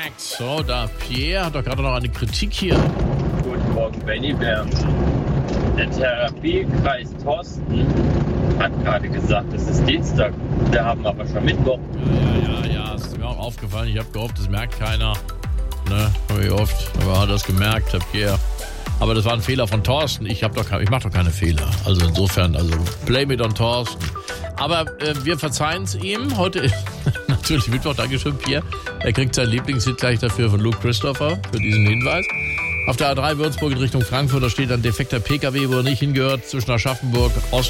So, da Pierre hat doch gerade noch eine Kritik hier. Guten Morgen, Benny Bär. Der Therapiekreis Thorsten hat gerade gesagt, es ist Dienstag. Wir haben aber schon Mittwoch. Ja, das ist mir auch aufgefallen. Ich habe gehofft, das merkt keiner. Ne, habe ich oft. Aber hat das gemerkt, der Pierre. Aber das war ein Fehler von Thorsten. Ich mache doch keine Fehler. Also insofern, blame it on Thorsten. Aber wir verzeihen es ihm. Heute ist natürlich Mittwoch. Dankeschön, Pierre. Er kriegt sein Lieblingshit gleich dafür von Luke Christopher für diesen Hinweis. Auf der A3 Würzburg in Richtung Frankfurt, da steht ein defekter PKW, wo er nicht hingehört, zwischen Aschaffenburg Ost